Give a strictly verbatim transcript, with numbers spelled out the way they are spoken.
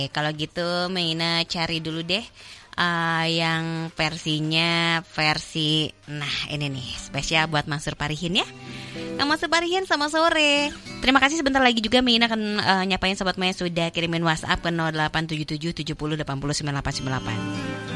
Kalau gitu Meina cari dulu deh uh, yang versinya versi, nah ini nih spesial buat Mansur Parihin ya. Kang Mansur Parihin, selamat sore. Terima kasih, sebentar lagi juga Meina akan uh, nyapain Sobat Maya sudah kirimin WhatsApp ke nol delapan tujuh tujuh tujuh nol delapan nol sembilan delapan sembilan delapan.